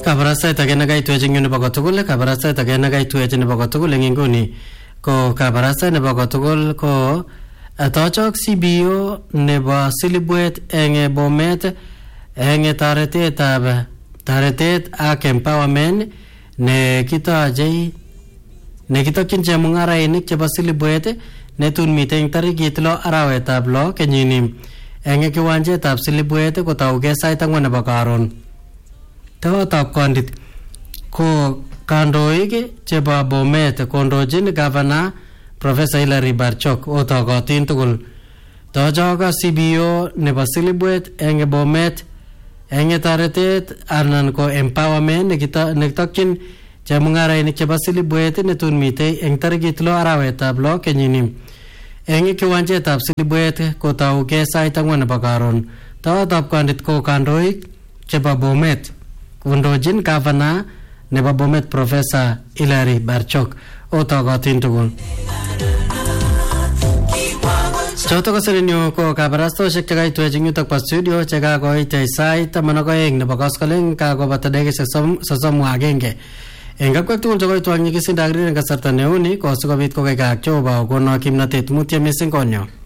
kabarasait age nekaitu eng nebo kotugul kabarasait age nekaitu eng nebo kotugul eng inguni ko kabarasait nebo kotugul ko tochok CBO nebo Silibwet eng Bomet eng taretet ak empowerment ne kitokyin chemung'arainik chebo Silibwet netun mitei tarikit 6 arawetab 6 kenyini eng kiwanjetab Silibwet kotauge sait 4 nebo karon. Tawatab kondit ko kandoik chebo Bomet kondochin Governor Professor Hilary Barchok otokotin tugul. Tochok CBO nebo Silibwet eng Bomet eng taretet anan ko empowerment nekitokyin chemung'arainik chebo Silibwet netun mitei eng tarikit 6 arawetab 6 kenyini eng kiwanjetab Silibwet kotauge sait 4 nebo karon. Tawatab kondit ko kandoik chebo Bomet kondochin Governor nebo Bomet Professor Hilary Barchok otokotin tugul. Choto ko serenyo ko kabarastoshek chekaitu eng yutok pa studio chekakoit sait 12 nebo koskoleng kakobata dakikaishek 31 eng kakwek tugul chekoitwang nyikisindo ak riren kasarta neuni ko sikobit kokekak Jehova kokono kimnatet mutyo mising konyo.